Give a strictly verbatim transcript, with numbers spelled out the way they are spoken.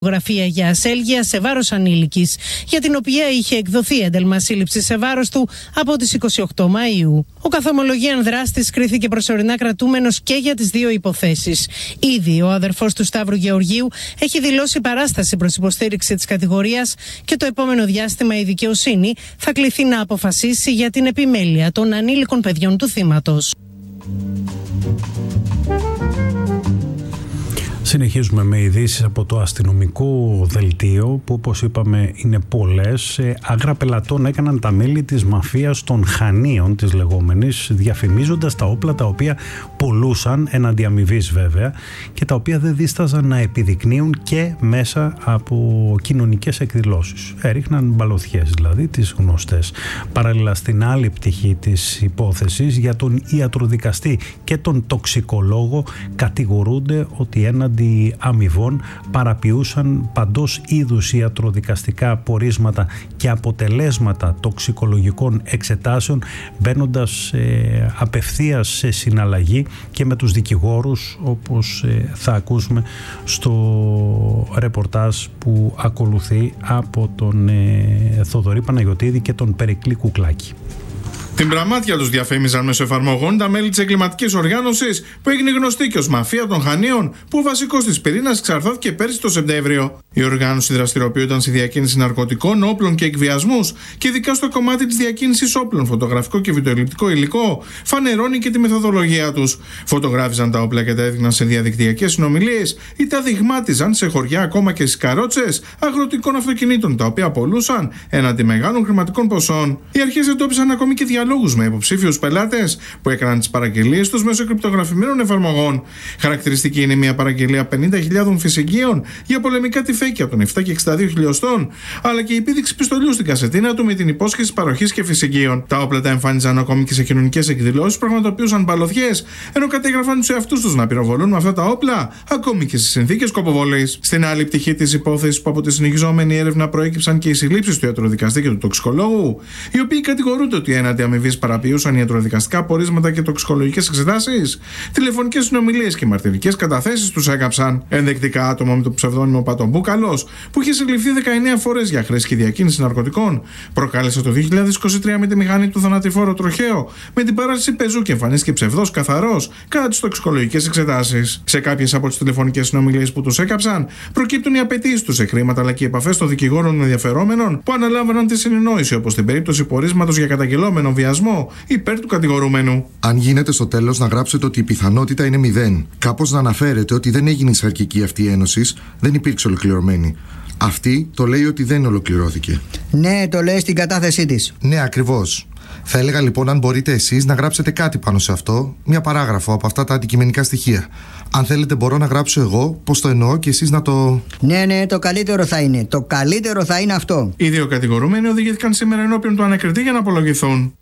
Γραφεία για ασέλγεια σε βάρος ανήλικης, για την οποία είχε εκδοθεί ένταλμα σύλληψης σε βάρος του από τις είκοσι οκτώ Μαΐου. Ο καθομολογίαν δράστης κρίθηκε προσωρινά κρατούμενος και για τις δύο υποθέσεις. Ήδη ο αδερφός του Σταύρου Γεωργίου έχει δηλώσει παράσταση προς υποστήριξη της κατηγορίας και το επόμενο διάστημα η δικαιοσύνη θα κληθεί να αποφασίσει για την επιμέλεια των ανήλικων παιδιών του θύματος. Συνεχίζουμε με ειδήσεις από το αστυνομικό δελτίο που, όπως είπαμε, είναι πολλές. Άγρα πελατών έκαναν τα μέλη της μαφίας των Χανίων, της λεγόμενης, διαφημίζοντας τα όπλα τα οποία πουλούσαν, εναντί αμοιβής βέβαια, και τα οποία δεν δίσταζαν να επιδεικνύουν και μέσα από κοινωνικές εκδηλώσεις. Έριχναν μπαλωθιές, δηλαδή τις γνωστές. Παράλληλα, στην άλλη πτυχή της υπόθεσης, για τον ιατροδικαστή και τον τοξικολόγο κατηγορούνται ότι έναντι αμοιβών παραποιούσαν παντός είδους ιατροδικαστικά πορίσματα και αποτελέσματα τοξικολογικών εξετάσεων, μπαίνοντας ε, απευθείας σε συναλλαγή και με τους δικηγόρους, όπως ε, θα ακούσουμε στο ρεπορτάζ που ακολουθεί από τον ε, Θοδωρή Παναγιωτίδη και τον Περικλή Κουκλάκη. Την πραμάτια τους διαφήμιζαν μέσω εφαρμογών τα μέλη της εγκληματικής οργάνωσης που έγινε γνωστή και ως Μαφία των Χανίων, που ο βασικός της πυρήνας εξαρθώθηκε πέρσι το Σεπτέμβριο. Η οργάνωση δραστηριοποιούταν στη διακίνηση ναρκωτικών, όπλων και εκβιασμούς, και ειδικά στο κομμάτι της διακίνησης όπλων, φωτογραφικό και βιντεοληπτικό υλικό, φανερώνει και τη μεθοδολογία τους. Φωτογράφιζαν τα όπλα και τα έδειχναν σε διαδικτυακές συνομιλίες ή τα δειγμάτιζαν σε χωριά, ακόμα και στις καρότσες αγροτικών αυτοκινήτων, τα οποία πωλούσαν έναντι μεγάλων χρηματικών ποσών. Οι αρχές εντόπισαν ακόμη και διαλόγους με υποψήφιους πελάτες που έκαναν τις παραγγελίες τους μέσω κρυπτογραφημένων εφαρμογών. Χαρακτηριστική είναι μια παραγγελία πενήντα χιλιάδων φυσικίων για πολεμικά τυφέκια των επτά και εξήντα δύο χιλιοστών, αλλά και η επίδειξη πιστολιού στην κασετίνα του με την υπόσχεση παροχής και φυσικίων. Τα όπλα τα εμφάνιζαν ακόμη και σε κοινωνικές εκδηλώσεις, πραγματοποιούσαν μπαλωθιές, ενώ κατέγραφαν τους εαυτούς τους να πυροβολούν με αυτά τα όπλα, ακόμη και σε συνθήκες κοποβολής. Στην άλλη πτυχή της υπόθεσης, που από τη συνεχιζόμενη έρευνα προέκυψαν και οι συλλήψεις του ιατροδικαστή και του τοξικολόγου, οι οποίοι κατηγορούνται ότι έναντι αμοιβής παραποιούσαν ιατροδικαστικά πορίσματα και τοξικολογικές εξετάσεις, τηλεφωνικές συνομιλίες και μαρτυρικές καταθέσεις τους έκαψαν. Ενδεικτικά άτομα με το ψευδόνυμο Πατομπούκαλος, που είχε συλληφθεί δεκαεννέα φορές για χρήση και διακίνηση ναρκωτικών, προκάλεσε το δύο χιλιάδες είκοσι τρία με τη μηχανή του θανατηφόρο τροχαίο με την παράσταση πεζού και εμφανίστηκε ψευδός καθαρός κατά τις τοξικολογικές εξετάσεις. Σε κάποιες από τις τηλεφωνικές συνομιλίες που τους έκαψαν, προκύπτουν οι απαιτήσεις τους σε χρήματα αλλά και οι επαφές των δικηγόρων ενδιαφερόμενων που αναλάμβαναν τη συνεννόηση, όπως στην περίπτωση πορίσματος για καταγγελόμενο βιασμό υπέρ του κατηγορούμενου. Αν γίνεται στο τέλος να γράψετε ότι η πιθανότητα είναι μηδέν. Κάπως να αναφέρετε ότι δεν έγινε η σαρκική αυτή ένωση, δεν υπήρξε ολοκληρωμένη. Αυτή το λέει ότι δεν ολοκληρώθηκε. Ναι, το λέει στην κατάθεσή της. Ναι, ακριβώς. Θα έλεγα λοιπόν, αν μπορείτε εσείς να γράψετε κάτι πάνω σε αυτό, μια παράγραφο από αυτά τα αντικειμενικά στοιχεία. Αν θέλετε, μπορώ να γράψω εγώ πώς το εννοώ και εσείς να το. Ναι, ναι, το καλύτερο θα είναι. Το καλύτερο θα είναι αυτό. Οι δύο κατηγορούμενοι οδηγήθηκαν σήμερα ενώπιον του ανακριτή για να απολογηθούν.